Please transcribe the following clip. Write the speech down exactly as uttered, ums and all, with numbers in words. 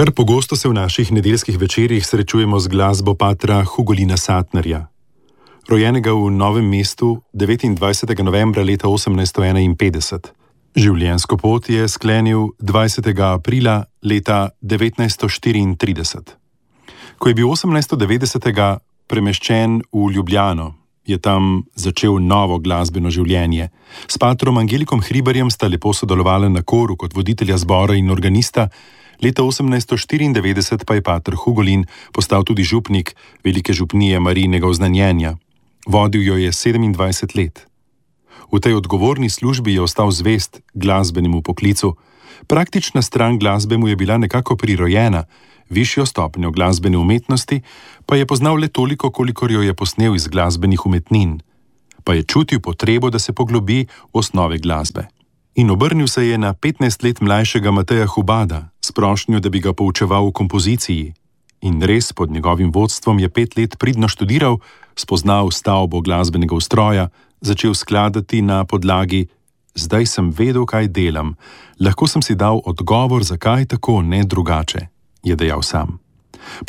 Kar pogosto se v naših nedeljskih večerjih srečujemo z glasbo patra Hugolina Satnerja. Rojenega v Novem mestu devetindvajsetega novembra leta osemnajststo enainpetdeset. Življenjsko pot je sklenil dvajsetega aprila leta devetnajststo štiriintrideset. Ko je bil osemnajststo devetdesetega premeščen v Ljubljano, je tam začel novo glasbeno življenje. S patrom Angelikom Hribarjem sta lepo sodelovala na koru kot voditelja zbora in organista, leta osemnajststo štiriindevetdeset pa je pater Hugolin postal tudi župnik velike župnije Marijinega oznanjenja. Vodil jo je sedemindvajset let. V tej odgovorni službi je ostal zvest glasbenemu poklicu. Praktična stran glasbe mu je bila nekako prirojena, višjo stopnjo glasbene umetnosti pa je poznal le toliko, kolikor jo je posnel iz glasbenih umetnin. Pa je čutil potrebo, da se poglobi v osnove glasbe. In obrnil se je na petnajst let mlajšega Mateja Hubada s prošnjo, da bi ga poučeval v kompoziciji. In res pod njegovim vodstvom je pet let pridno študiral, spoznal stavbo glasbenega ustroja, začel skladati na podlagi "Zdaj sem vedel, kaj delam, lahko sem si dal odgovor, zakaj tako, ne drugače", je dejal sam.